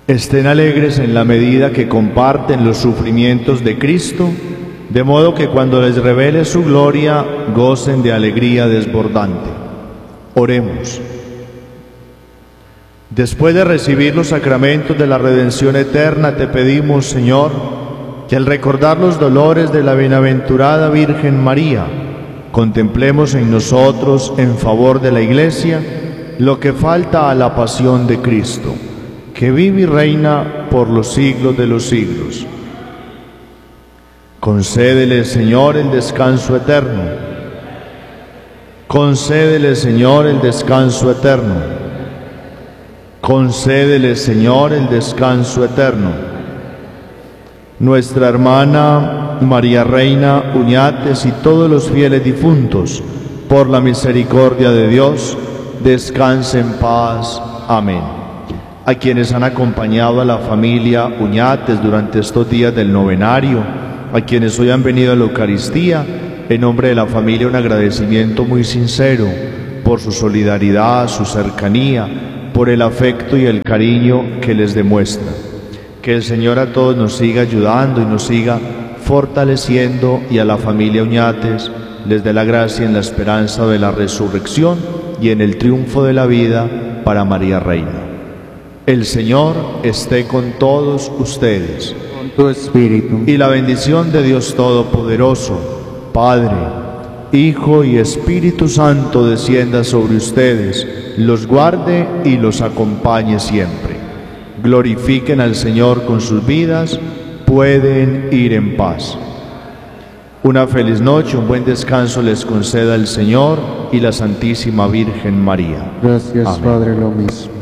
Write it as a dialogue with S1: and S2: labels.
S1: Estén alegres en la medida que comparten los sufrimientos de Cristo, de modo que cuando les revele su gloria, gocen de alegría desbordante. Oremos. Después de recibir los sacramentos de la redención eterna, te pedimos, Señor, que al recordar los dolores de la bienaventurada Virgen María, contemplemos en nosotros, en favor de la Iglesia, lo que falta a la pasión de Cristo, que vive y reina por los siglos de los siglos. Concédele, Señor, el descanso eterno. Concédele, Señor, el descanso eterno. Concédele, Señor, el descanso eterno. Nuestra hermana María Reina Uñates y todos los fieles difuntos, por la misericordia de Dios, descansen en paz. Amén. A quienes han acompañado a la familia Uñates durante estos días del novenario, a quienes hoy han venido a la Eucaristía, en nombre de la familia un agradecimiento muy sincero por su solidaridad, su cercanía, por el afecto y el cariño que les demuestra. Que el Señor a todos nos siga ayudando y nos siga fortaleciendo, y a la familia Uñates les dé la gracia en la esperanza de la resurrección y en el triunfo de la vida para María Reina. El Señor esté con todos ustedes.
S2: Con tu espíritu.
S1: Y la bendición de Dios Todopoderoso, Padre, Hijo y Espíritu Santo, descienda sobre ustedes, los guarde y los acompañe siempre. Glorifiquen al Señor con sus vidas, pueden ir en paz. Una feliz noche, un buen descanso les conceda el Señor y la Santísima Virgen María.
S2: Gracias,
S1: Amén.
S2: Padre, lo mismo.